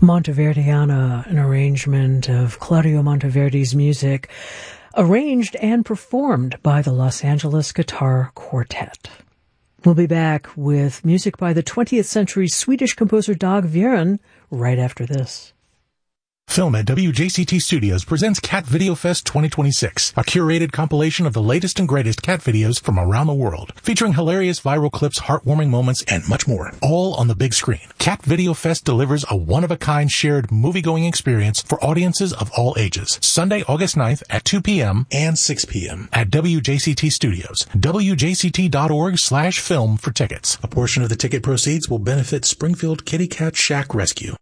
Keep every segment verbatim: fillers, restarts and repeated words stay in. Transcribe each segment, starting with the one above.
Monteverdiana, an arrangement of Claudio Monteverdi's music, arranged and performed by the Los Angeles Guitar Quartet. We'll be back with music by the twentieth century Swedish composer Dag Viren right after this. Film at W J C T Studios presents Cat Video Fest twenty twenty-six, a curated compilation of the latest and greatest cat videos from around the world, featuring hilarious viral clips, heartwarming moments, and much more, all on the big screen. Cat Video Fest delivers a one-of-a-kind shared movie-going experience for audiences of all ages. Sunday, August ninth at two p.m. and six p.m. at W J C T Studios. W J C T dot org slash film for tickets. A portion of the ticket proceeds will benefit Springfield Kitty Cat Shack Rescue.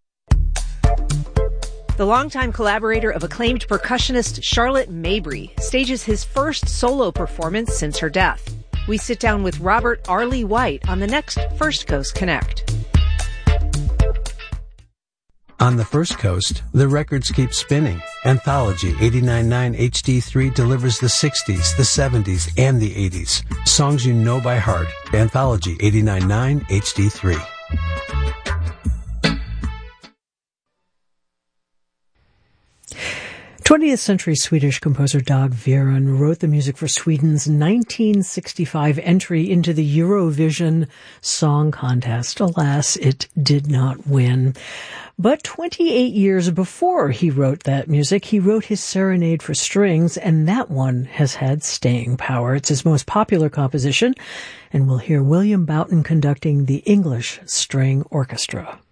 The longtime collaborator of acclaimed percussionist Charlotte Mabry stages his first solo performance since her death. We sit down with Robert Arlie White on the next First Coast Connect. On the First Coast, the records keep spinning. Anthology eighty-nine point nine H D three delivers the sixties, the seventies, and the eighties. Songs you know by heart. Anthology eighty-nine point nine H D three. twentieth century Swedish composer Dag Viren wrote the music for Sweden's nineteen sixty-five entry into the Eurovision Song Contest. Alas, it did not win. But twenty-eight years before he wrote that music, he wrote his Serenade for Strings, and that one has had staying power. It's his most popular composition, and we'll hear William Boughton conducting the English String Orchestra.